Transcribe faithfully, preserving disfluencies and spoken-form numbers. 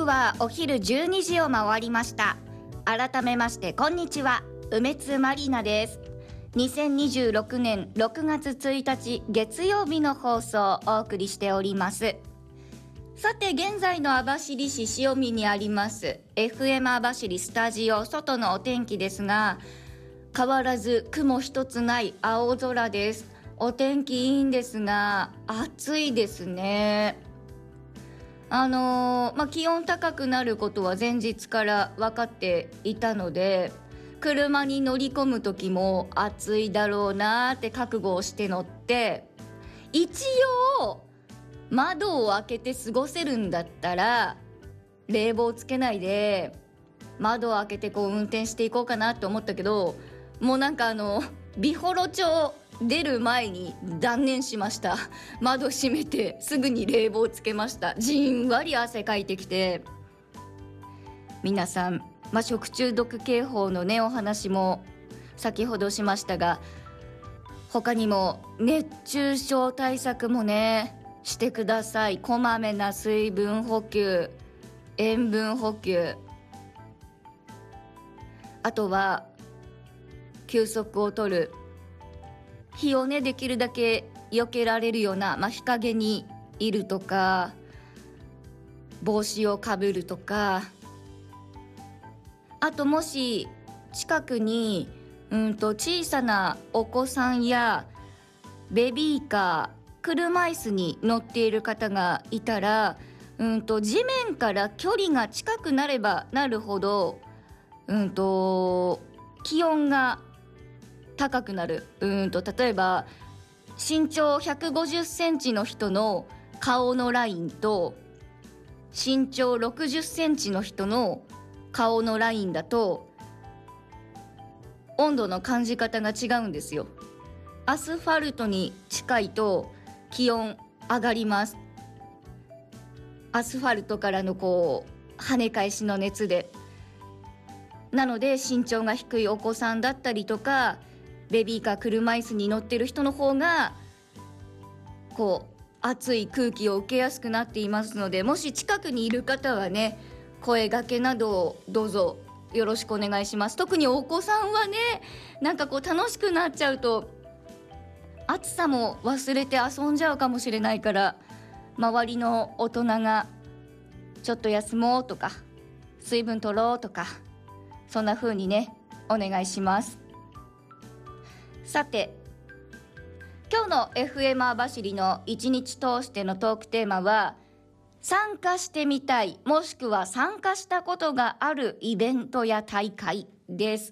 はお昼じゅうにじを回りました。改めましてこんにちは、梅津まりなです。にせんにじゅうろくねんろくがつついたち月曜日の放送をお送りしております。さて現在の網走市塩見にあります エフエム 網走スタジオ、外のお天気ですが、変わらず雲一つない青空です。お天気いいんですが暑いですね。あのーまあ、気温高くなることは前日から分かっていたので、車に乗り込む時も暑いだろうなって覚悟をして乗って、一応窓を開けて過ごせるんだったら冷房つけないで窓を開けてこう運転していこうかなと思ったけど、もうなんかあの美幌町出る前に断念しました。窓閉めてすぐに冷房つけました。じんわり汗かいてきて、皆さん、まあ、食中毒警報のねお話も先ほどしましたが、他にも熱中症対策もねしてください。こまめな水分補給、塩分補給、あとは休息を取る、日をねできるだけ避けられるような、まあ、日陰にいるとか、帽子をかぶるとか、あともし近くにうんと小さなお子さんやベビーカー、車椅子に乗っている方がいたら、うんと地面から距離が近くなればなるほどうんと気温が高くなる。うんと例えば身長ひゃくごじゅっセンチの人の顔のラインと身長ろくじゅっセンチの人の顔のラインだと温度の感じ方が違うんですよ。アスファルトに近いと気温上がります。アスファルトからのこう跳ね返しの熱で。なので身長が低いお子さんだったりとか、ベビーカー、車椅子に乗っている人の方がこう熱い空気を受けやすくなっていますので、もし近くにいる方はね、声掛けなどをどうぞよろしくお願いします。特にお子さんはね、なんかこう楽しくなっちゃうと暑さも忘れて遊んじゃうかもしれないから、周りの大人がちょっと休もうとか水分取ろうとか、そんな風にねお願いします。さて今日の エフエム 網走の一日通してのトークテーマは、参加してみたいもしくは参加したことがあるイベントや大会です。